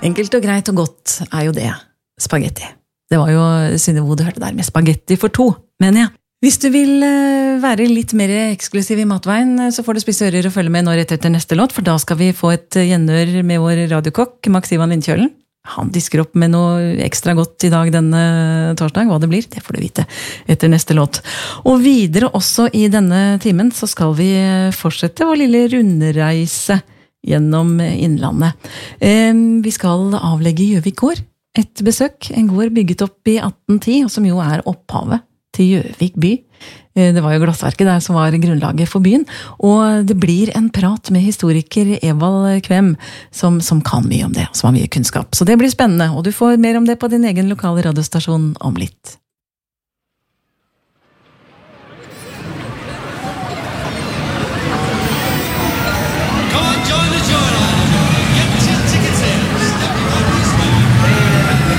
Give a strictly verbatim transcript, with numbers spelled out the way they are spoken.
Enkelt og greit og godt er jo det. Spaghetti. Det var jo Synnøve du hørte der med spaghetti for to, mener jeg. Hvis du vil være litt mer eksklusiv i matveien, så får du spisse ører og følge med nå rett etter neste låt, for da skal vi få et gjenhør med vår radiokokk, Max Ivan Lindkjølen. Han disker opp med noe ekstra godt i dag denne torsdag. Hva det blir, det får du vite etter neste låt. Og videre også i denne timen så skal vi fortsette vår lille rundreise gjennom Innlandet. Vi skal avlegge Gjøvik gård et besøk. En gård bygget opp i atten ti, og som jo er opphavet til Gjøvik by. Det var jo glassverket der som var grunnlaget for byen, og det blir en prat med historiker Evald Kvem, som, som kan mye om det, som har mye kunnskap. Så det blir spennende, og du får mer om det på din egen lokale radiostasjon om litt.